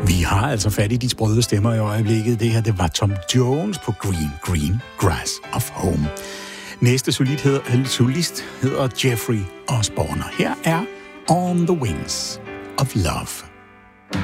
Vi har altså fat i de sprøde stemmer i øjeblikket. Det her, det var Tom Jones på Green, Green Grass of Home. Næste solist hedder Jeffrey Osborne, og her er On the Wings of Love.